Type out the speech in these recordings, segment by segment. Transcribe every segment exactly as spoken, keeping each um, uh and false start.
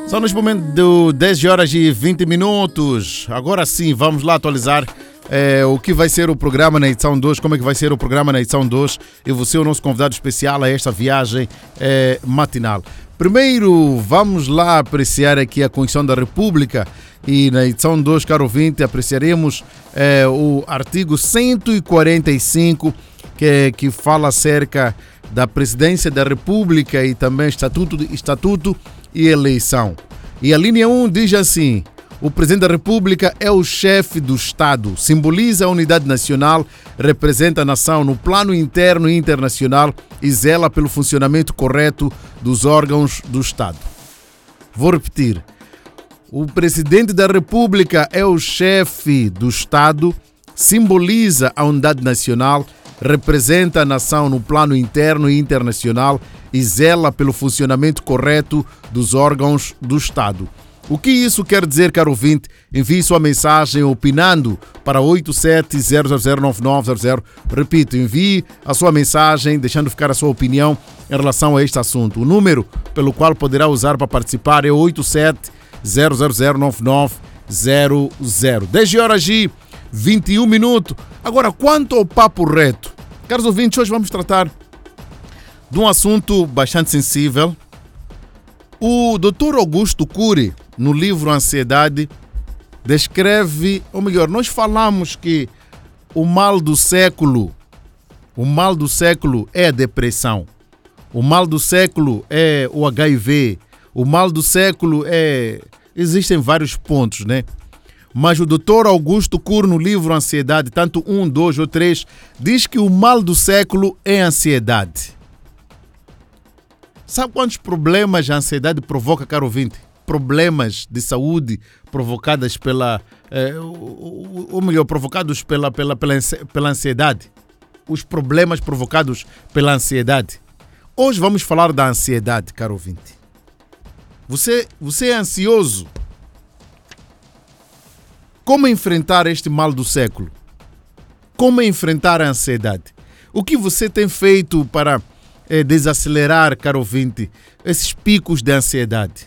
Só neste momento de dez horas e vinte minutos. Agora sim, vamos lá atualizar é, o que vai ser o programa na edição dois, como é que vai ser o programa na edição dois. E você é o nosso convidado especial a esta viagem é, matinal. Primeiro, vamos lá apreciar aqui a Constituição da República. E na edição dois, caro ouvinte, apreciaremos é, o artigo cento e quarenta e cinco, que, que fala acerca da Presidência da República e também Estatuto, Estatuto e Eleição. E a linha um diz assim: o Presidente da República é o chefe do Estado, simboliza a unidade nacional, representa a nação no plano interno e internacional e zela pelo funcionamento correto dos órgãos do Estado. Vou repetir. O Presidente da República é o chefe do Estado, simboliza a unidade nacional, representa a nação no plano interno e internacional e zela pelo funcionamento correto dos órgãos do Estado. O que isso quer dizer, caro ouvinte? Envie sua mensagem opinando para oito sete zero zero zero nove nove zero zero. Repito, envie a sua mensagem deixando ficar a sua opinião em relação a este assunto. O número pelo qual poderá usar para participar é oito sete zero zero zero nove nove zero zero. dez horas e vinte e um minutos. Agora, quanto ao papo reto, caros ouvintes, hoje vamos tratar de um assunto bastante sensível. O doutor Augusto Cury, no livro Ansiedade, descreve, ou melhor, nós falamos que o mal do século, o mal do século é a depressão, o mal do século é o H I V, o mal do século é... Existem vários pontos, né? Mas o doutor Augusto Cury, no livro Ansiedade, tanto um, dois ou três, diz que o mal do século é a ansiedade. Sabe quantos problemas a ansiedade provoca, caro ouvinte? Problemas de saúde provocadas pela... É, ou, ou melhor, provocados pela, pela, pela, pela ansiedade. Os problemas provocados pela ansiedade. Hoje vamos falar da ansiedade, caro ouvinte. Você, você é ansioso? Como enfrentar este mal do século? Como enfrentar a ansiedade? O que você tem feito para é, desacelerar, caro ouvinte, esses picos de ansiedade?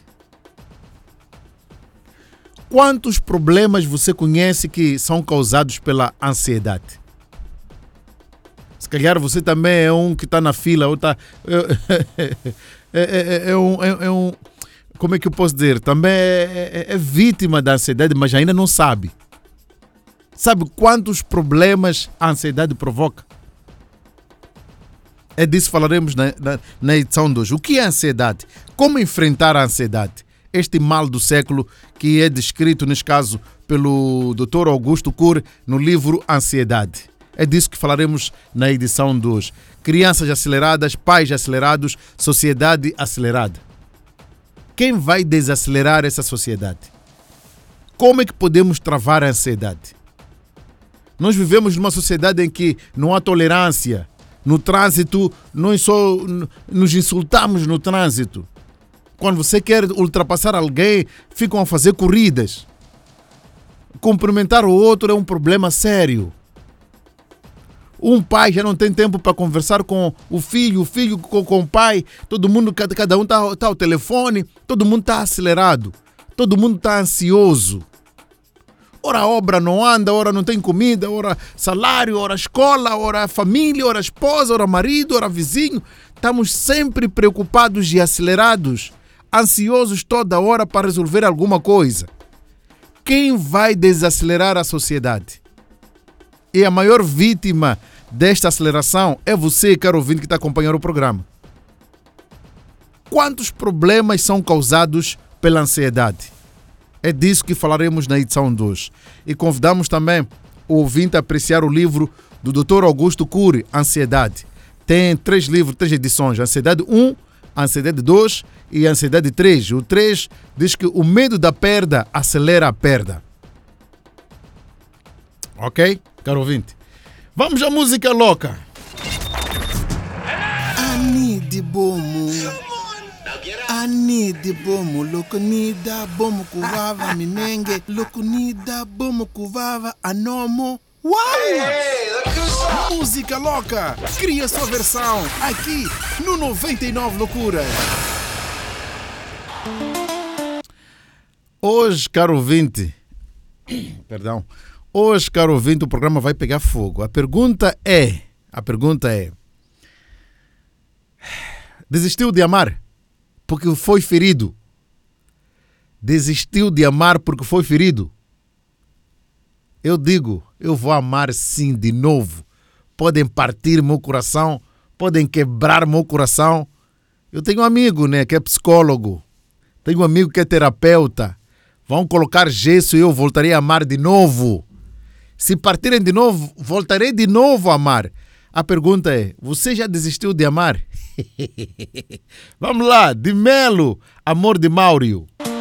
Quantos problemas você conhece que são causados pela ansiedade? Se calhar você também é um que está na fila, ou está... É, é, é, é um... É, é um Como é que eu posso dizer? Também é, é, é vítima da ansiedade, mas ainda não sabe. Sabe quantos problemas a ansiedade provoca? É disso que falaremos na, na, na edição de hoje. O que é a ansiedade? Como enfrentar a ansiedade? Este mal do século que é descrito, neste caso, pelo doutor Augusto Cury no livro Ansiedade. É disso que falaremos na edição de hoje. Crianças aceleradas, pais acelerados, sociedade acelerada. Quem vai desacelerar essa sociedade? Como é que podemos travar a ansiedade? Nós vivemos numa sociedade em que não há tolerância. No trânsito, nós só nos insultamos no trânsito. Quando você quer ultrapassar alguém, ficam a fazer corridas. Cumprimentar o outro é um problema sério. Um pai já não tem tempo para conversar com o filho, o filho com, com o pai. Todo mundo, cada, cada um está tá ao telefone, todo mundo está acelerado, todo mundo está ansioso. Ora a obra não anda, ora não tem comida, ora salário, ora escola, ora família, ora esposa, ora marido, ora vizinho. Estamos sempre preocupados e acelerados, ansiosos toda hora para resolver alguma coisa. Quem vai desacelerar a sociedade? E a maior vítima desta aceleração é você, caro ouvinte, que está acompanhando o programa. Quantos problemas são causados pela ansiedade? É disso que falaremos na edição de hoje. E convidamos também o ouvinte a apreciar o livro do doutor Augusto Cury, Ansiedade. Tem três livros, três edições. Ansiedade um, Ansiedade dois e Ansiedade três. O três diz que o medo da perda acelera a perda. Ok? Caro ouvinte, vamos à música louca. I need bomo, I need bomo, louco nida bomo kuvava minenge, louco nida bomo kuvava anomo. Uau! Música louca, cria sua versão aqui no noventa e nove Loucuras. Hoje, caro ouvinte, perdão, hoje, caro ouvinte, o programa vai pegar fogo. A pergunta é, a pergunta é, desistiu de amar porque foi ferido? Desistiu de amar porque foi ferido? Eu digo, eu vou amar sim de novo. Podem partir meu coração, podem quebrar meu coração. Eu tenho um amigo, né, que é psicólogo. Tenho um amigo que é terapeuta. Vão colocar gesso e eu voltarei a amar de novo. Se partirem de novo, voltarei de novo a amar. A pergunta é, você já desistiu de amar? Vamos lá, de Melo, Amor de Máurio.